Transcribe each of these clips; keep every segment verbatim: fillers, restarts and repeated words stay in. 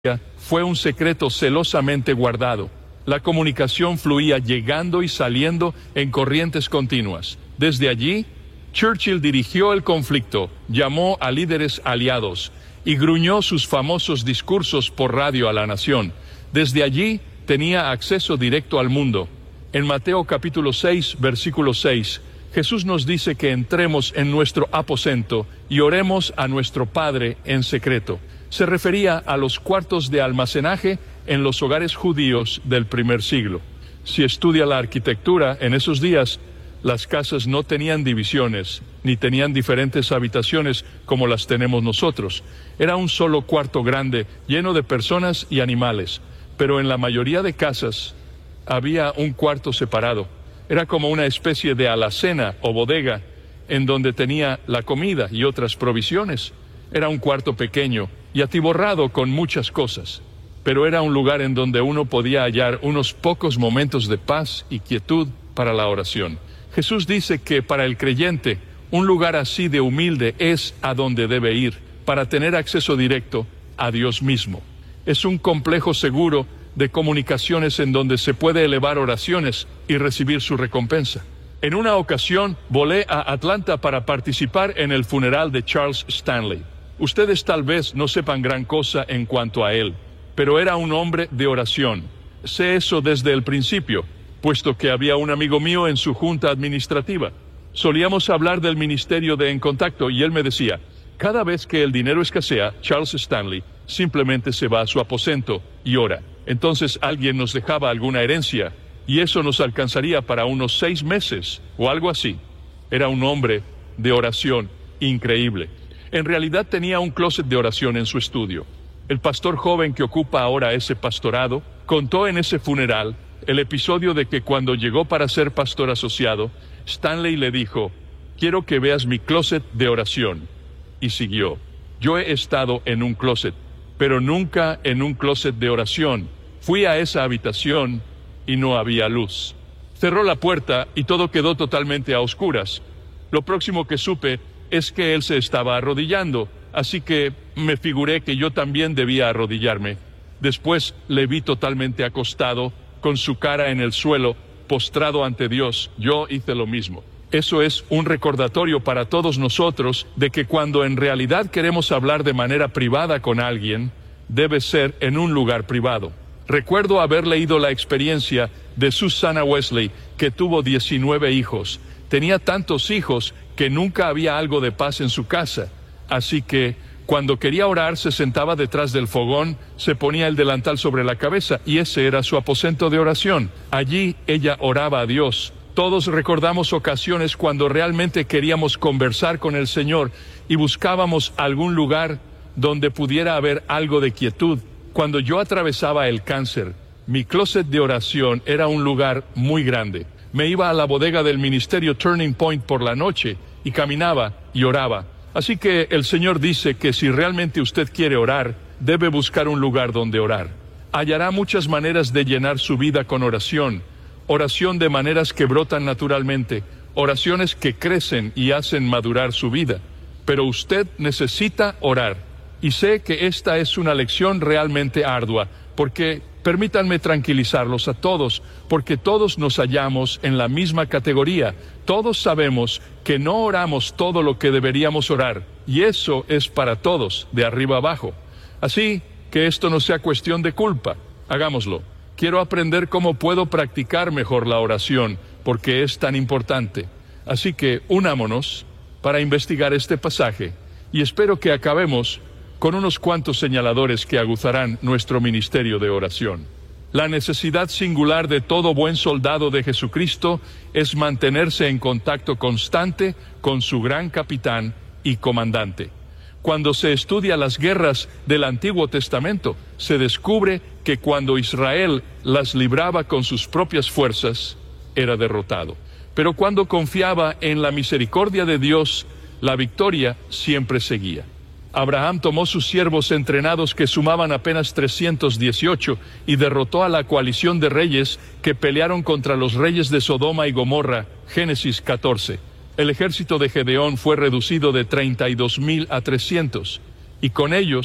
fue un secreto celosamente guardado. La comunicación fluía llegando y saliendo en corrientes continuas. Desde allí, Churchill dirigió el conflicto, llamó a líderes aliados y gruñó sus famosos discursos por radio a la nación. Desde allí tenía acceso directo al mundo. En Mateo capítulo seis, versículo seis, Jesús nos dice que entremos en nuestro aposento y oremos a nuestro Padre en secreto. Se refería a los cuartos de almacenaje en los hogares judíos del primer siglo. Si estudia la arquitectura, en esos días, las casas no tenían divisiones, ni tenían diferentes habitaciones como las tenemos nosotros. Era un solo cuarto grande, lleno de personas y animales. Pero en la mayoría de casas había un cuarto separado. Era como una especie de alacena o bodega, en donde tenía la comida y otras provisiones. Era un cuarto pequeño y atiborrado con muchas cosas, pero era un lugar en donde uno podía hallar unos pocos momentos de paz y quietud para la oración. Jesús dice que para el creyente, un lugar así de humilde es a donde debe ir para tener acceso directo a Dios mismo. Es un complejo seguro de comunicaciones en donde se puede elevar oraciones y recibir su recompensa. En una ocasión, volé a Atlanta para participar en el funeral de Charles Stanley. Ustedes tal vez no sepan gran cosa en cuanto a él, pero era un hombre de oración. Sé eso desde el principio, puesto que había un amigo mío en su junta administrativa. Solíamos hablar del ministerio de En Contacto y él me decía, cada vez que el dinero escasea, Charles Stanley simplemente se va a su aposento y ora. Entonces alguien nos dejaba alguna herencia y eso nos alcanzaría para unos seis meses o algo así. Era un hombre de oración increíble. En realidad tenía un closet de oración en su estudio. El pastor joven que ocupa ahora ese pastorado contó en ese funeral el episodio de que cuando llegó para ser pastor asociado, Stanley le dijo, quiero que veas mi closet de oración. Y siguió, yo he estado en un closet, pero nunca en un closet de oración. Fui a esa habitación y no había luz. Cerró la puerta y todo quedó totalmente a oscuras. Lo próximo que supe es que él se estaba arrodillando, así que me figuré que yo también debía arrodillarme. Después le vi totalmente acostado, con su cara en el suelo, postrado ante Dios. Yo hice lo mismo. Eso es un recordatorio para todos nosotros de que cuando en realidad queremos hablar de manera privada con alguien, debe ser en un lugar privado. Recuerdo haber leído la experiencia de Susanna Wesley, que tuvo diecinueve hijos. Tenía tantos hijos que nunca había algo de paz en su casa. Así que, cuando quería orar, se sentaba detrás del fogón, se ponía el delantal sobre la cabeza, y ese era su aposento de oración. Allí ella oraba a Dios. Todos recordamos ocasiones cuando realmente queríamos conversar con el Señor y buscábamos algún lugar donde pudiera haber algo de quietud. Cuando yo atravesaba el cáncer, mi closet de oración era un lugar muy grande. Me iba a la bodega del ministerio Turning Point por la noche y caminaba y oraba. Así que el Señor dice que si realmente usted quiere orar, debe buscar un lugar donde orar. Hallará muchas maneras de llenar su vida con oración. Oración de maneras que brotan naturalmente, oraciones que crecen y hacen madurar su vida. Pero usted necesita orar. Y sé que esta es una lección realmente ardua, porque permítanme tranquilizarlos a todos, porque todos nos hallamos en la misma categoría. Todos sabemos que no oramos todo lo que deberíamos orar, y eso es para todos, de arriba abajo. Así que esto no sea cuestión de culpa, hagámoslo. Quiero aprender cómo puedo practicar mejor la oración, porque es tan importante. Así que unámonos para investigar este pasaje, y espero que acabemos con unos cuantos señaladores que aguzarán nuestro ministerio de oración. La necesidad singular de todo buen soldado de Jesucristo es mantenerse en contacto constante con su gran capitán y comandante. Cuando se estudia las guerras del Antiguo Testamento, se descubre que cuando Israel las libraba con sus propias fuerzas, era derrotado. Pero cuando confiaba en la misericordia de Dios, la victoria siempre seguía. Abraham tomó sus siervos entrenados que sumaban apenas trescientos dieciocho y derrotó a la coalición de reyes que pelearon contra los reyes de Sodoma y Gomorra, Génesis catorce. El ejército de Gedeón fue reducido de treinta y dos mil a trescientos, y con ellos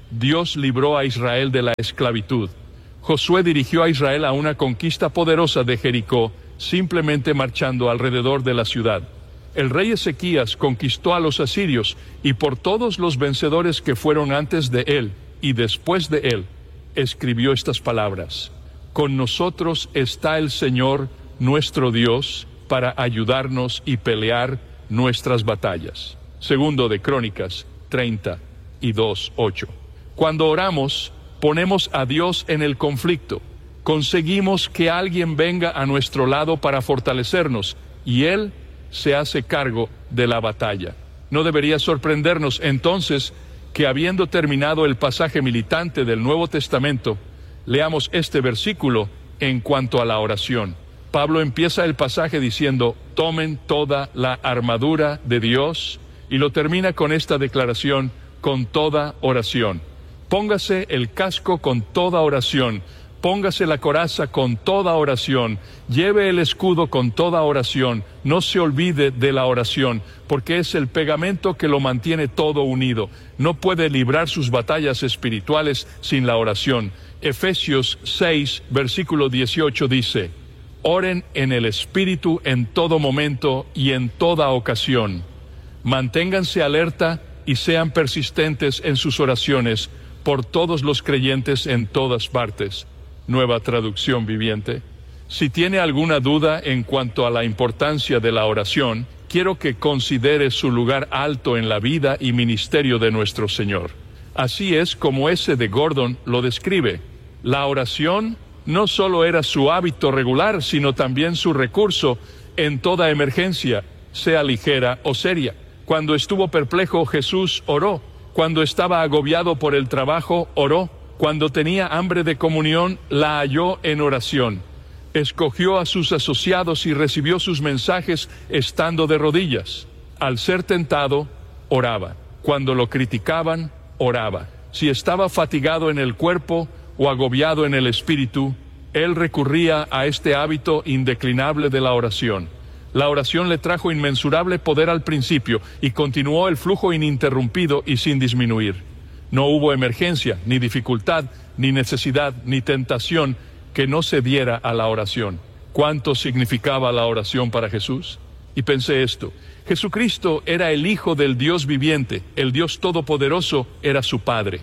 Dios libró a Israel de la esclavitud. Josué dirigió a Israel a una conquista poderosa de Jericó, simplemente marchando alrededor de la ciudad. El rey Ezequías conquistó a los asirios, y por todos los vencedores que fueron antes de él y después de él, escribió estas palabras: con nosotros está el Señor, nuestro Dios, para ayudarnos y pelear nuestras batallas. Segundo de Crónicas treinta y dos, ocho. Cuando oramos, ponemos a Dios en el conflicto. Conseguimos que alguien venga a nuestro lado para fortalecernos, y Él se hace cargo de la batalla. No debería sorprendernos entonces que, habiendo terminado el pasaje militante del Nuevo Testamento, leamos este versículo en cuanto a la oración. Pablo empieza el pasaje diciendo: tomen toda la armadura de Dios, y lo termina con esta declaración: con toda oración. Póngase el casco con toda oración, póngase la coraza con toda oración, lleve el escudo con toda oración, no se olvide de la oración, porque es el pegamento que lo mantiene todo unido. No puede librar sus batallas espirituales sin la oración. Efesios seis, versículo dieciocho dice: oren en el Espíritu en todo momento y en toda ocasión. Manténganse alerta y sean persistentes en sus oraciones por todos los creyentes en todas partes. Nueva Traducción Viviente. Si tiene alguna duda en cuanto a la importancia de la oración, quiero que considere su lugar alto en la vida y ministerio de nuestro Señor. Así es como ese de Gordon lo describe. La oración no solo era su hábito regular, sino también su recurso en toda emergencia, sea ligera o seria. Cuando estuvo perplejo, Jesús oró. Cuando estaba agobiado por el trabajo, oró. Cuando tenía hambre de comunión, la halló en oración. Escogió a sus asociados y recibió sus mensajes estando de rodillas. Al ser tentado, oraba. Cuando lo criticaban, oraba. Si estaba fatigado en el cuerpo o agobiado en el espíritu, él recurría a este hábito indeclinable de la oración. La oración le trajo inmensurable poder al principio y continuó el flujo ininterrumpido y sin disminuir. No hubo emergencia, ni dificultad, ni necesidad, ni tentación que no se diera a la oración. ¿Cuánto significaba la oración para Jesús? Y pensé esto: Jesucristo era el Hijo del Dios viviente, el Dios Todopoderoso era su Padre.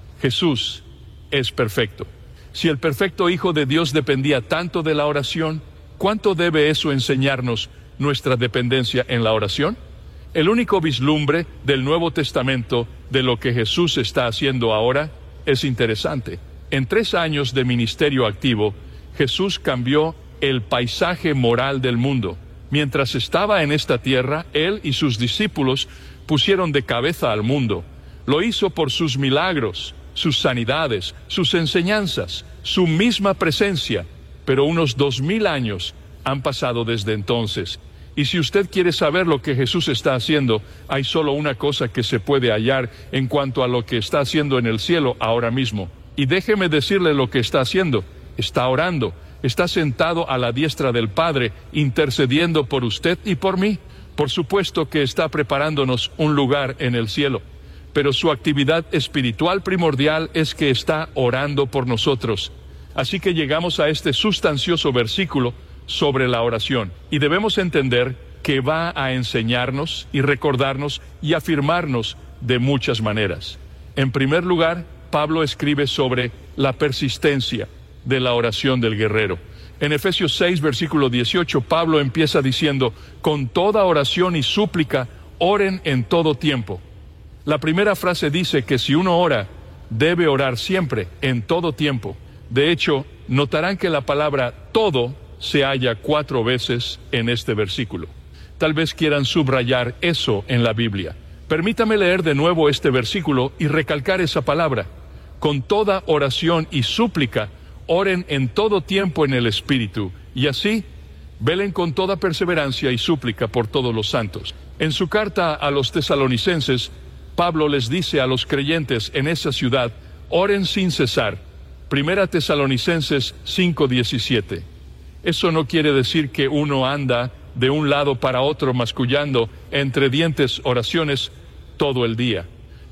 Jesús es perfecto. Si el perfecto Hijo de Dios dependía tanto de la oración, ¿cuánto debe eso enseñarnos nuestra dependencia en la oración? El único vislumbre del Nuevo Testamento de lo que Jesús está haciendo ahora es interesante. En tres años de ministerio activo, Jesús cambió el paisaje moral del mundo. Mientras estaba en esta tierra, Él y sus discípulos pusieron de cabeza al mundo. Lo hizo por sus milagros, sus sanidades, sus enseñanzas, su misma presencia. Pero unos dos mil años han pasado desde entonces. Y si usted quiere saber lo que Jesús está haciendo, hay solo una cosa que se puede hallar en cuanto a lo que está haciendo en el cielo ahora mismo. Y déjeme decirle lo que está haciendo. Está orando. Está sentado a la diestra del Padre, intercediendo por usted y por mí. Por supuesto que está preparándonos un lugar en el cielo. Pero su actividad espiritual primordial es que está orando por nosotros. Así que llegamos a este sustancioso versículo sobre la oración, y debemos entender que va a enseñarnos y recordarnos y afirmarnos de muchas maneras. En primer lugar, Pablo escribe sobre la persistencia de la oración del guerrero. En Efesios seis, versículo dieciocho, Pablo empieza diciendo: con toda oración y súplica, oren en todo tiempo. La primera frase dice que si uno ora, debe orar siempre, en todo tiempo. De hecho, notarán que la palabra todo se halla cuatro veces en este versículo. Tal vez quieran subrayar eso en la Biblia. Permítame leer de nuevo este versículo y recalcar esa palabra. Con toda oración y súplica, oren en todo tiempo en el Espíritu, y así, velen con toda perseverancia y súplica por todos los santos. En su carta a los tesalonicenses, Pablo les dice a los creyentes en esa ciudad: oren sin cesar. Primera Tesalonicenses cinco diecisiete. Eso no quiere decir que uno anda de un lado para otro mascullando entre dientes oraciones todo el día.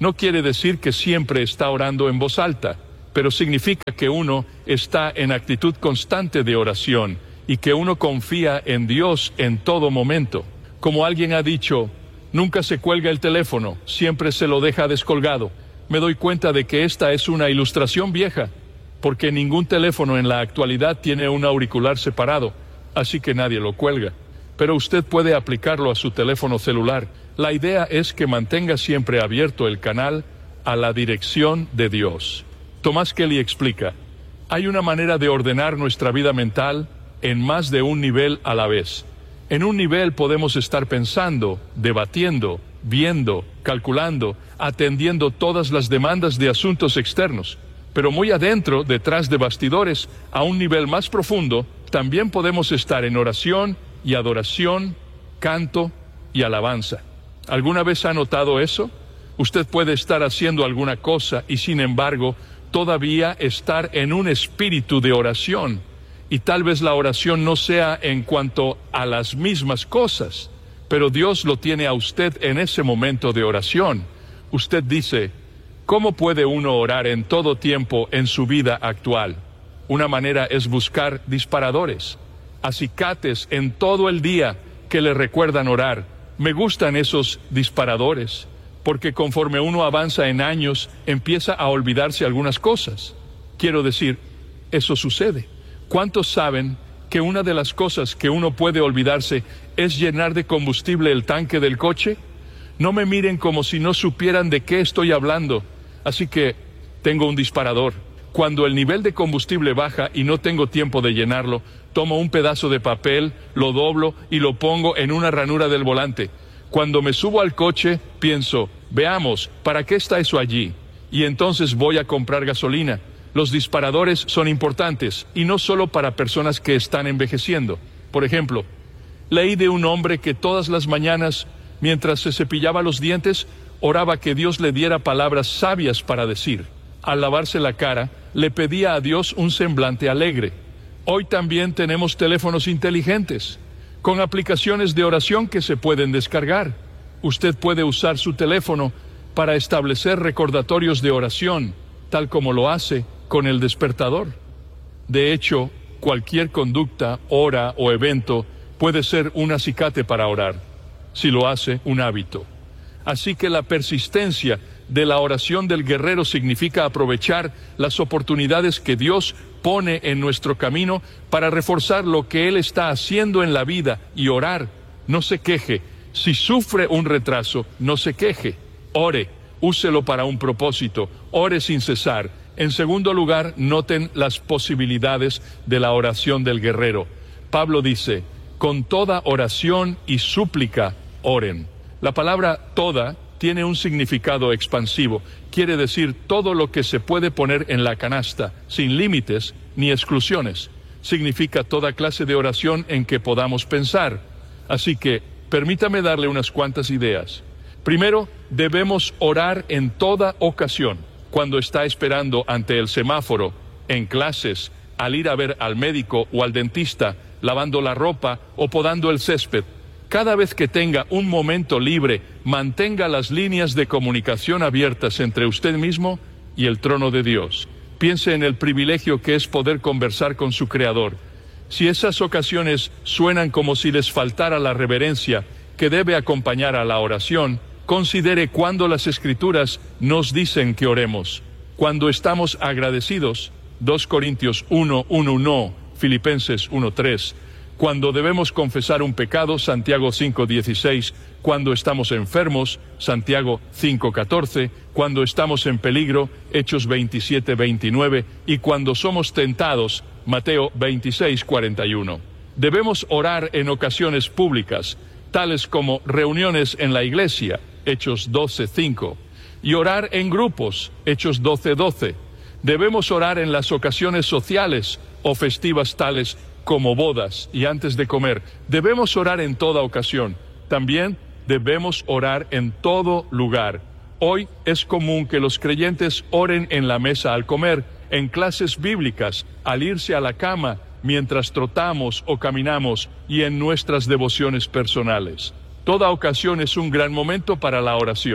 No quiere decir que siempre está orando en voz alta, pero significa que uno está en actitud constante de oración y que uno confía en Dios en todo momento. Como alguien ha dicho, nunca se cuelga el teléfono, siempre se lo deja descolgado. Me doy cuenta de que esta es una ilustración vieja, porque ningún teléfono en la actualidad tiene un auricular separado, así que nadie lo cuelga. Pero usted puede aplicarlo a su teléfono celular. La idea es que mantenga siempre abierto el canal a la dirección de Dios. Thomas Kelly explica, hay una manera de ordenar nuestra vida mental en más de un nivel a la vez. En un nivel podemos estar pensando, debatiendo, viendo, calculando, atendiendo todas las demandas de asuntos externos. Pero muy adentro, detrás de bastidores, a un nivel más profundo, también podemos estar en oración y adoración, canto y alabanza. ¿Alguna vez ha notado eso? Usted puede estar haciendo alguna cosa y sin embargo todavía estar en un espíritu de oración. Y tal vez la oración no sea en cuanto a las mismas cosas, pero Dios lo tiene a usted en ese momento de oración. Usted dice, ¿cómo puede uno orar en todo tiempo en su vida actual? Una manera es buscar disparadores, acicates en todo el día que le recuerdan orar. Me gustan esos disparadores, porque conforme uno avanza en años, empieza a olvidarse algunas cosas. Quiero decir, eso sucede. ¿Cuántos saben que una de las cosas que uno puede olvidarse es llenar de combustible el tanque del coche? No me miren como si no supieran de qué estoy hablando. Así que tengo un disparador. Cuando el nivel de combustible baja y no tengo tiempo de llenarlo, tomo un pedazo de papel, lo doblo y lo pongo en una ranura del volante. Cuando me subo al coche, pienso, veamos, ¿para qué está eso allí? Y entonces voy a comprar gasolina. Los disparadores son importantes, y no solo para personas que están envejeciendo. Por ejemplo, leí de un hombre que todas las mañanas, mientras se cepillaba los dientes, oraba que Dios le diera palabras sabias para decir. Al lavarse la cara, le pedía a Dios un semblante alegre. Hoy también tenemos teléfonos inteligentes, con aplicaciones de oración que se pueden descargar. Usted puede usar su teléfono para establecer recordatorios de oración, tal como lo hace con el despertador. De hecho, cualquier conducta, hora o evento puede ser un acicate para orar, si lo hace un hábito. Así que la persistencia de la oración del guerrero significa aprovechar las oportunidades que Dios pone en nuestro camino para reforzar lo que Él está haciendo en la vida y orar. No se queje. Si sufre un retraso, no se queje. Ore, úselo para un propósito, ore sin cesar. En segundo lugar, noten las posibilidades de la oración del guerrero. Pablo dice, con toda oración y súplica, oren. La palabra toda tiene un significado expansivo. Quiere decir todo lo que se puede poner en la canasta, sin límites ni exclusiones. Significa toda clase de oración en que podamos pensar. Así que, permítame darle unas cuantas ideas. Primero, debemos orar en toda ocasión. Cuando está esperando ante el semáforo, en clases, al ir a ver al médico o al dentista, lavando la ropa o podando el césped. Cada vez que tenga un momento libre, mantenga las líneas de comunicación abiertas entre usted mismo y el trono de Dios. Piense en el privilegio que es poder conversar con su Creador. Si esas ocasiones suenan como si les faltara la reverencia que debe acompañar a la oración, considere cuando las Escrituras nos dicen que oremos. Cuando estamos agradecidos, dos Corintios uno, uno, uno, Filipenses uno, tres. Cuando debemos confesar un pecado, Santiago cinco, dieciséis. Cuando estamos enfermos, Santiago cinco, catorce. Cuando estamos en peligro, Hechos veintisiete, veintinueve. Y cuando somos tentados, Mateo veintiséis, cuarenta y uno. Debemos orar en ocasiones públicas, tales como reuniones en la iglesia, Hechos doce, cinco. Y orar en grupos, Hechos doce, doce. Debemos orar en las ocasiones sociales o festivas tales como bodas y antes de comer. Debemos orar en toda ocasión. También debemos orar en todo lugar. Hoy es común que los creyentes oren en la mesa al comer, en clases bíblicas, al irse a la cama, mientras trotamos o caminamos y en nuestras devociones personales. Toda ocasión es un gran momento para la oración.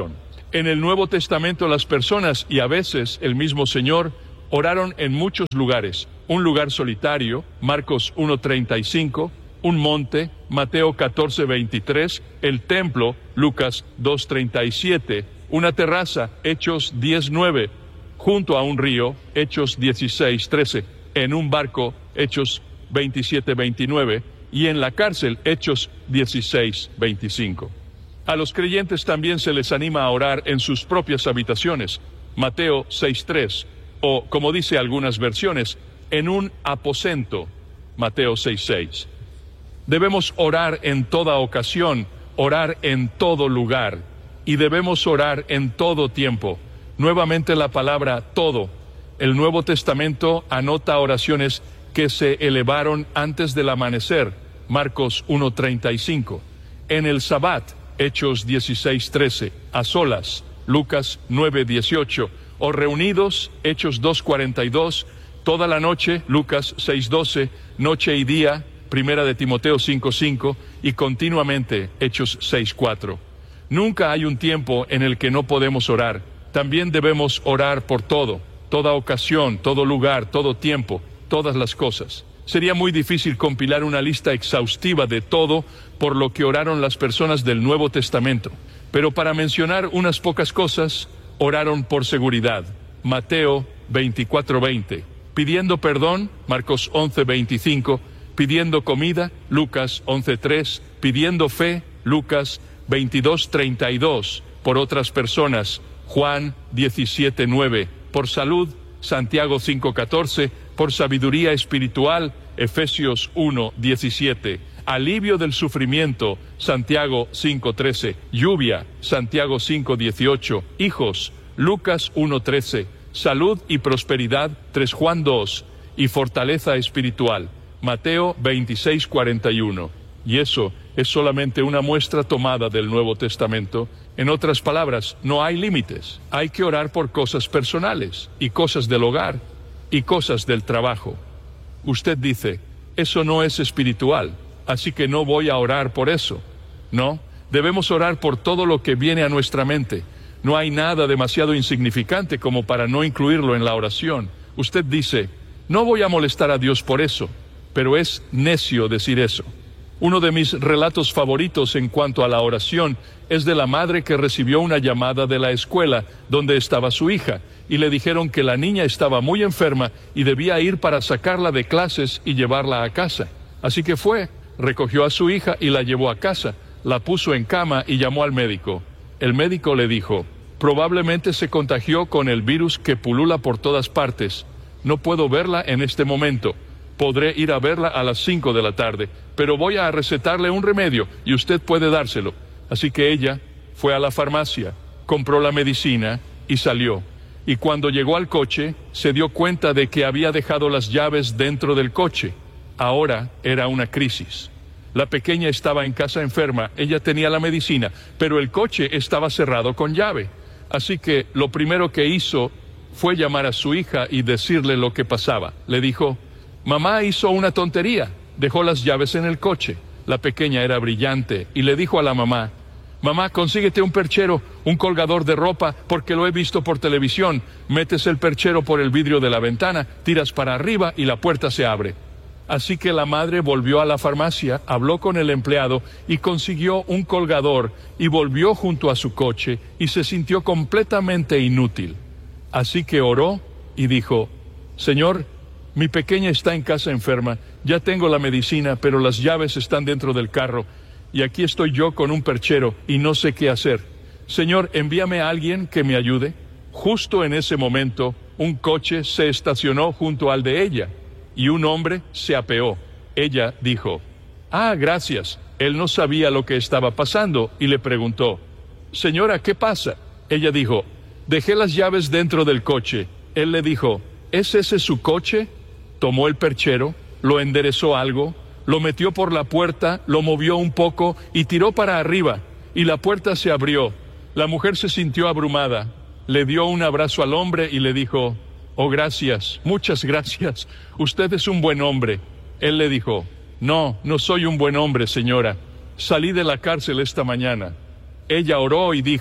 En el Nuevo Testamento las personas, y a veces el mismo Señor, oraron en muchos lugares. Un lugar solitario, Marcos uno treinta y cinco, un monte, Mateo catorce veintitrés, el templo, Lucas dos treinta y siete, una terraza, Hechos diez nueve, junto a un río, Hechos dieciséis trece, en un barco, Hechos veintisiete veintinueve, y en la cárcel, Hechos dieciséis veinticinco. A los creyentes también se les anima a orar en sus propias habitaciones, Mateo seis tres, o, como dice algunas versiones, en un aposento, Mateo seis seis. Debemos orar en toda ocasión, orar en todo lugar, y debemos orar en todo tiempo. Nuevamente la palabra todo. El Nuevo Testamento anota oraciones que se elevaron antes del amanecer, Marcos uno treinta y cinco. En el Sabbat, Hechos dieciséis trece, a solas, Lucas nueve dieciocho, o reunidos, Hechos dos cuarenta y dos, toda la noche, Lucas seis doce, noche y día, Primera de Timoteo cinco cinco, y continuamente, Hechos seis cuatro. Nunca hay un tiempo en el que no podemos orar. También debemos orar por todo, toda ocasión, todo lugar, todo tiempo, todas las cosas. Sería muy difícil compilar una lista exhaustiva de todo por lo que oraron las personas del Nuevo Testamento. Pero para mencionar unas pocas cosas, oraron por seguridad. Mateo veinticuatro veinte. Pidiendo perdón, Marcos once veinticinco. Pidiendo comida, Lucas once tres. Pidiendo fe, Lucas veintidós treinta y dos. Por otras personas, Juan diecisiete nueve. Por salud, Santiago cinco catorce. Por sabiduría espiritual, Efesios uno diecisiete. Alivio del sufrimiento, Santiago cinco trece. Lluvia, Santiago cinco dieciocho. Hijos, Lucas uno trece. Salud y prosperidad, tres Juan dos. Y fortaleza espiritual, Mateo veintiséis cuarenta y uno. Y eso es solamente una muestra tomada del Nuevo Testamento. En otras palabras, no hay límites. Hay que orar por cosas personales, y cosas del hogar, y cosas del trabajo. Usted dice, eso no es espiritual, así que no voy a orar por eso. No, debemos orar por todo lo que viene a nuestra mente. No hay nada demasiado insignificante como para no incluirlo en la oración. Usted dice, no voy a molestar a Dios por eso, pero es necio decir eso. Uno de mis relatos favoritos en cuanto a la oración es de la madre que recibió una llamada de la escuela donde estaba su hija, y le dijeron que la niña estaba muy enferma y debía ir para sacarla de clases y llevarla a casa. Así que fue, recogió a su hija y la llevó a casa, la puso en cama y llamó al médico. El médico le dijo, probablemente se contagió con el virus que pulula por todas partes. No puedo verla en este momento. Podré ir a verla a las cinco de la tarde, pero voy a recetarle un remedio y usted puede dárselo. Así que ella fue a la farmacia, compró la medicina y salió. Y cuando llegó al coche, se dio cuenta de que había dejado las llaves dentro del coche. Ahora era una crisis. La pequeña estaba en casa enferma, ella tenía la medicina, pero el coche estaba cerrado con llave. Así que lo primero que hizo fue llamar a su hija y decirle lo que pasaba. Le dijo, mamá hizo una tontería, dejó las llaves en el coche. La pequeña era brillante y le dijo a la mamá, mamá, consíguete un perchero, un colgador de ropa, porque lo he visto por televisión. Metes el perchero por el vidrio de la ventana, tiras para arriba y la puerta se abre. Así que la madre volvió a la farmacia, habló con el empleado y consiguió un colgador y volvió junto a su coche y se sintió completamente inútil. Así que oró y dijo, Señor, mi pequeña está en casa enferma, ya tengo la medicina, pero las llaves están dentro del carro. Y aquí estoy yo con un perchero y no sé qué hacer. Señor, envíame a alguien que me ayude. Justo en ese momento, un coche se estacionó junto al de ella y un hombre se apeó. Ella dijo, ah, gracias. Él no sabía lo que estaba pasando y le preguntó, señora, ¿qué pasa? Ella dijo, dejé las llaves dentro del coche. Él le dijo, ¿es ese su coche? Tomó el perchero, lo enderezó algo, lo metió por la puerta, lo movió un poco y tiró para arriba, y la puerta se abrió. La mujer se sintió abrumada, le dio un abrazo al hombre y le dijo, oh, gracias, muchas gracias, usted es un buen hombre. Él le dijo, no, no soy un buen hombre, señora, salí de la cárcel esta mañana. Ella oró y dijo,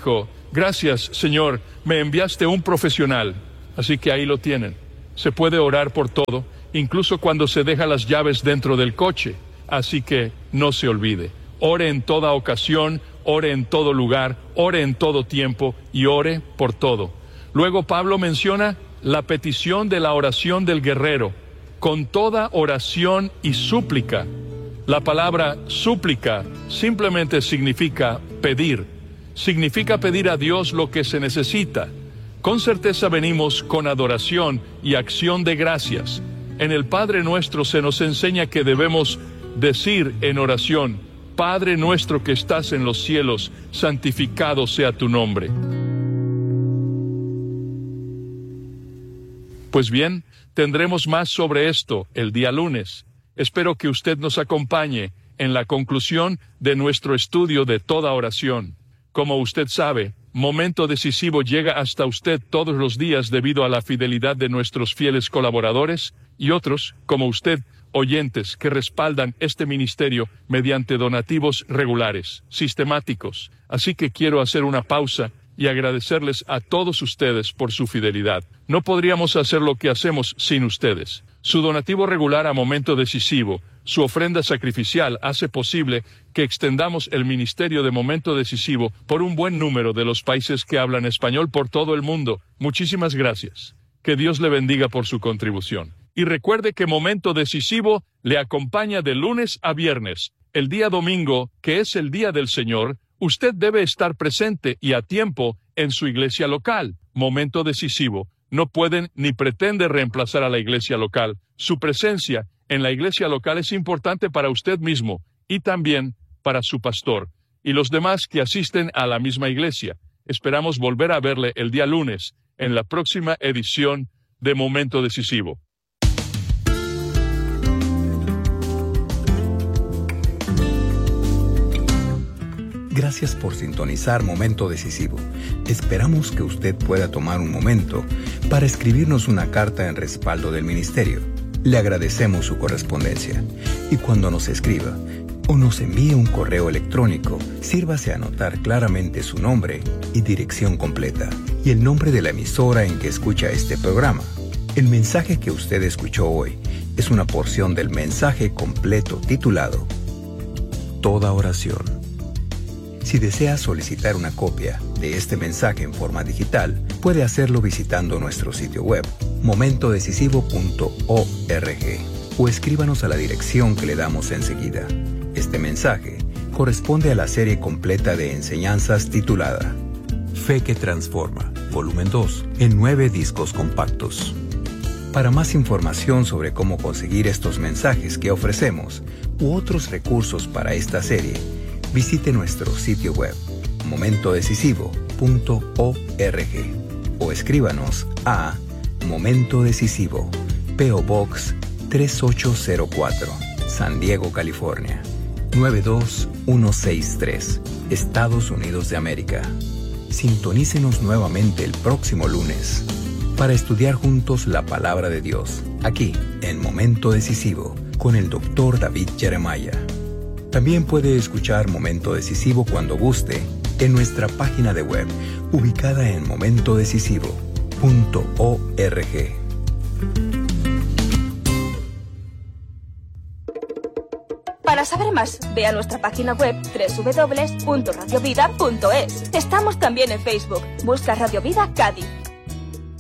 Gracias, Señor, me enviaste un profesional. Así que ahí lo tienen. Se puede orar por todo, incluso cuando se deja las llaves dentro del coche. Así que no se olvide. Ore en toda ocasión, ore en todo lugar, ore en todo tiempo y ore por todo. Luego Pablo menciona la petición de la oración del guerrero, con toda oración y súplica. La palabra súplica simplemente significa pedir. Significa pedir a Dios lo que se necesita. Con certeza venimos con adoración y acción de gracias. En el Padre Nuestro se nos enseña que debemos decir en oración: Padre nuestro que estás en los cielos, santificado sea tu nombre. Pues bien, tendremos más sobre esto el día lunes. Espero que usted nos acompañe en la conclusión de nuestro estudio de toda oración. Como usted sabe, Momento Decisivo llega hasta usted todos los días debido a la fidelidad de nuestros fieles colaboradores y otros, como usted, oyentes que respaldan este ministerio mediante donativos regulares, sistemáticos. Así que quiero hacer una pausa y agradecerles a todos ustedes por su fidelidad. No podríamos hacer lo que hacemos sin ustedes. Su donativo regular a Momento Decisivo, su ofrenda sacrificial, hace posible que extendamos el ministerio de Momento Decisivo por un buen número de los países que hablan español por todo el mundo. Muchísimas gracias. Que Dios le bendiga por su contribución. Y recuerde que Momento Decisivo le acompaña de lunes a viernes. El día domingo, que es el día del Señor, usted debe estar presente y a tiempo en su iglesia local. Momento Decisivo no pueden ni pretende reemplazar a la iglesia local. Su presencia en la iglesia local es importante para usted mismo y también para su pastor y los demás que asisten a la misma iglesia. Esperamos volver a verle el día lunes en la próxima edición de Momento Decisivo. Gracias por sintonizar Momento Decisivo. Esperamos que usted pueda tomar un momento para escribirnos una carta en respaldo del ministerio. Le agradecemos su correspondencia. Y cuando nos escriba o nos envíe un correo electrónico, sírvase a anotar claramente su nombre y dirección completa y el nombre de la emisora en que escucha este programa. El mensaje que usted escuchó hoy es una porción del mensaje completo titulado Toda Oración. Si desea solicitar una copia de este mensaje en forma digital, puede hacerlo visitando nuestro sitio web, momento decisivo punto org, o escríbanos a la dirección que le damos enseguida. Este mensaje corresponde a la serie completa de enseñanzas titulada Fe que Transforma, volumen dos, en nueve discos compactos. Para más información sobre cómo conseguir estos mensajes que ofrecemos u otros recursos para esta serie, visite nuestro sitio web, momento decisivo punto org, o escríbanos a Momento Decisivo, P O Box tres ocho cero cuatro, San Diego, California, nueve dos uno seis tres, Estados Unidos de América. Sintonícenos nuevamente el próximo lunes para estudiar juntos la Palabra de Dios, aquí en Momento Decisivo, con el doctor David Jeremiah. También puede escuchar Momento Decisivo cuando guste en nuestra página de web, ubicada en momento decisivo punto org. Para saber más, ve a nuestra página web doble u doble u doble u punto radio vida punto es. Estamos también en Facebook. Busca Radio Vida Cádiz.